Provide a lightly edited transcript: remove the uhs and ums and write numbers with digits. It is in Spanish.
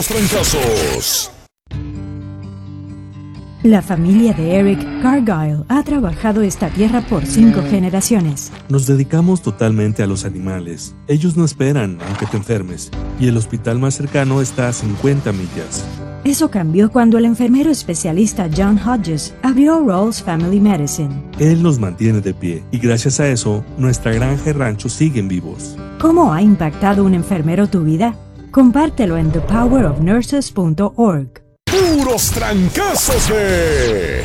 Puros trancazos. La familia de Eric Cargyle ha trabajado esta tierra por 5 generaciones. Nos dedicamos totalmente a los animales. Ellos no esperan aunque te enfermes, y el hospital más cercano está a 50 millas. Eso cambió cuando el enfermero especialista John Hodges abrió Rawls Family Medicine. Él nos mantiene de pie, y gracias a eso, nuestra granja y rancho siguen vivos. ¿Cómo ha impactado un enfermero tu vida? Compártelo en thepowerofnurses.org. Puros trancazos de